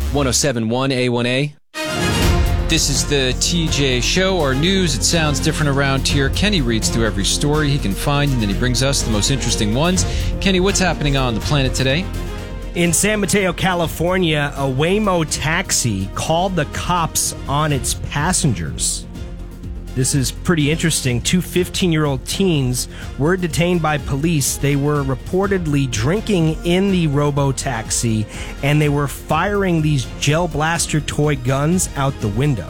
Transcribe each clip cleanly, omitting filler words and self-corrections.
1071 A1A. This is the TJ Show. Our news, it sounds different around here. Kenny reads through every story he can find, and then he brings us the most interesting ones. Kenny, what's happening on the planet today? In San Mateo, California, a Waymo taxi called the cops on its passengers. This is pretty interesting. Two 15-year-old teens were detained by police. They were reportedly drinking in the robo-taxi, and they were firing these gel blaster toy guns out the window.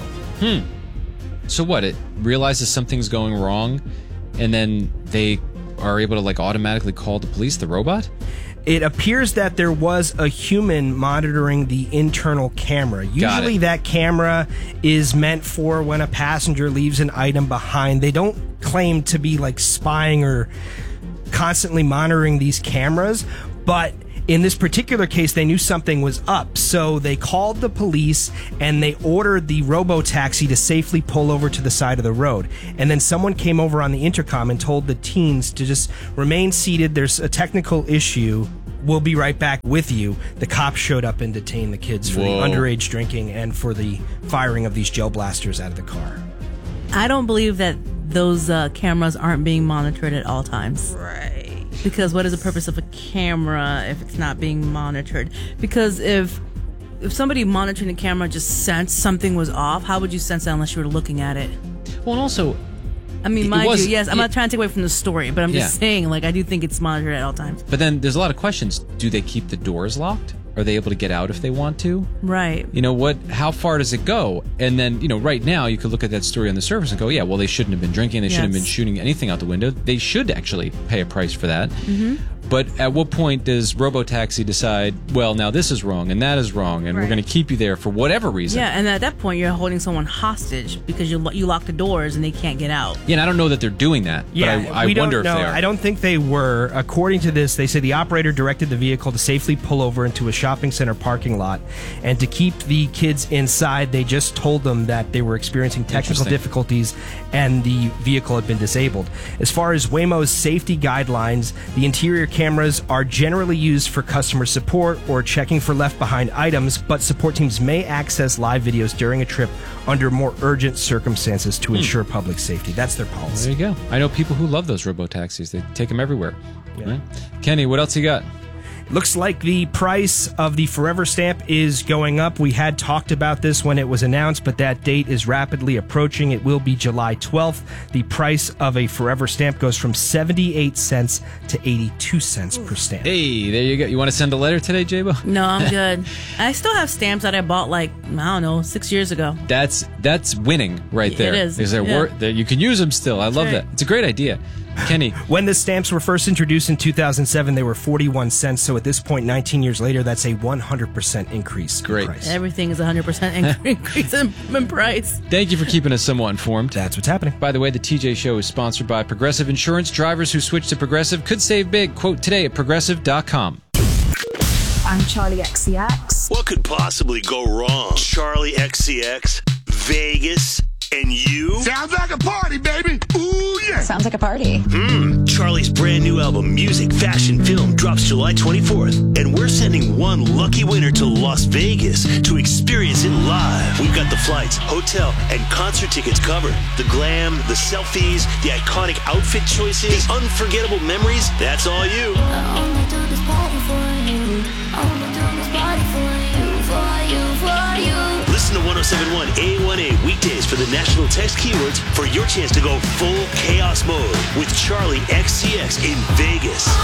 So what? It realizes something's going wrong, and then they are able to automatically call the police, the robot? It appears that there was a human monitoring the internal camera. Usually that camera is meant for when a passenger leaves an item behind. They don't claim to be spying or constantly monitoring these cameras, but in this particular case, they knew something was up, so they called the police and they ordered the robo-taxi to safely pull over to the side of the road. And then someone came over on the intercom and told the teens to just remain seated. There's a technical issue. We'll be right back with you. The cops showed up and detained the kids for the underage drinking and for the firing of these gel blasters out of the car. I don't believe that those cameras aren't being monitored at all times. Right. Because what is the purpose of a camera if it's not being monitored? Because if somebody monitoring the camera just sensed something was off, how would you sense that unless you were looking at it? Well, and also, I mean, mind you, yes, I'm not trying to take away from the story, but I'm just saying, I do think it's monitored at all times. But then there's a lot of questions. Do they keep the doors locked? Are they able to get out if they want to? Right. How far does it go? And then, right now you could look at that story on the surface and go, yeah, well, they shouldn't have been drinking. They shouldn't have been shooting anything out the window. They should actually pay a price for that. Mm-hmm. But at what point does RoboTaxi decide, well, now this is wrong and that is wrong, and we're going to keep you there for whatever reason? Yeah, and at that point, you're holding someone hostage because you lock the doors and they can't get out. Yeah, and I don't know that they're doing that, but I wonder if they are. I don't think they were. According to this, they say the operator directed the vehicle to safely pull over into a shopping center parking lot, and to keep the kids inside, they just told them that they were experiencing technical difficulties and the vehicle had been disabled. As far as Waymo's safety guidelines, the interior cameras are generally used for customer support or checking for left-behind items, but support teams may access live videos during a trip under more urgent circumstances to ensure public safety. That's their policy. There you go. I know people who love those robo-taxis. They take them everywhere. Yeah. Right? Kenny, what else you got? Looks like the price of the Forever stamp is going up. We had talked about this when it was announced, but that date is rapidly approaching. It will be July 12th. The price of a Forever stamp goes from 78 cents to 82 cents per stamp. Hey, there you go. You want to send a letter today, J-Bo? No, I'm good. I still have stamps that I bought 6 years ago. That's winning right there. It is. You can use them still. I love that. It's a great idea. Kenny. When the stamps were first introduced in 2007, they were 41 cents. So at this point, 19 years later, that's a 100% increase in price. Everything is 100% increase in price. Thank you for keeping us somewhat informed. That's what's happening. By the way, the TJ Show is sponsored by Progressive Insurance. Drivers who switch to Progressive could save big. Quote today at Progressive.com. I'm Charlie XCX. What could possibly go wrong? Charlie XCX, Vegas, and you? Sounds like a party, baby. Ooh, yeah. Sounds like a party. Charlie's brand new album, Music, Fashion, Film, drops July 24th. And we're sending one lucky winner to Las Vegas to experience it live. We've got the flights, hotel, and concert tickets covered. The glam, the selfies, the iconic outfit choices, the unforgettable memories. That's all you. I only do this party for you. I only do this party for you, for you, for you. Listen to 1071 A1A weekdays for the national text keywords for your chance to go full chaos mode with Charlie XCX in Vegas.